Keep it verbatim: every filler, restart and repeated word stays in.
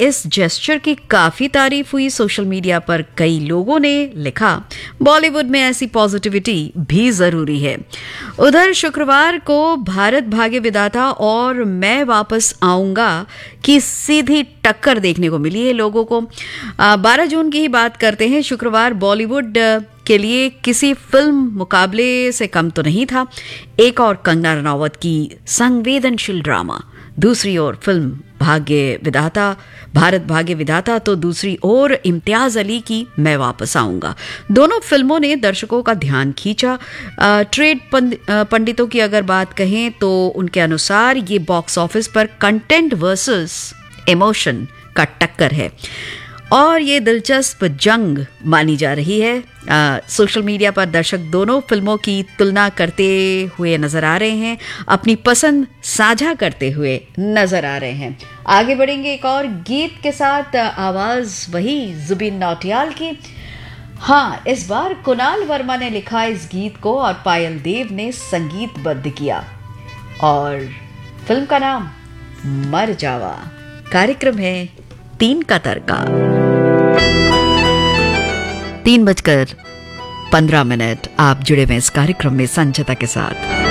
इस जेस्चर की काफी तारीफ हुई। सोशल मीडिया पर कई लोगों ने लिखा, बॉलीवुड में ऐसी पॉजिटिविटी भी जरूरी है। उधर शुक्रवार को भारत भाग्य विधाता और मैं वापस आऊंगा की सीधी टक्कर देखने को मिली है लोगों को। बारह जून की ही बात करते हैं। शुक्रवार बॉलीवुड के लिए किसी फिल्म मुकाबले से कम तो नहीं था। एक और कंगना रनावत की संवेदनशील ड्रामा, दूसरी ओर फिल्म भाग्य विधाता भारत भाग्य विधाता, तो दूसरी ओर इम्तियाज अली की मैं वापस आऊंगा। दोनों फिल्मों ने दर्शकों का ध्यान खींचा। ट्रेड पंडितों की अगर बात कहें तो उनके अनुसार ये बॉक्स ऑफिस पर कंटेंट वर्सेस इमोशन का टक्कर है और ये दिलचस्प जंग मानी जा रही है। आ, सोशल मीडिया पर दर्शक दोनों फिल्मों की तुलना करते हुए नजर आ रहे हैं, अपनी पसंद साझा करते हुए नजर आ रहे हैं। आगे बढ़ेंगे एक और गीत के साथ। आवाज वही जुबिन नौटियाल की। हाँ, इस बार कुणाल वर्मा ने लिखा इस गीत को और पायल देव ने संगीतबद्ध किया और फिल्म का नाम मर जावा। कार्यक्रम है तीन का तड़का। तीन बजकर पंद्रह मिनट आप जुड़े हुए इस कार्यक्रम में संचिता के साथ।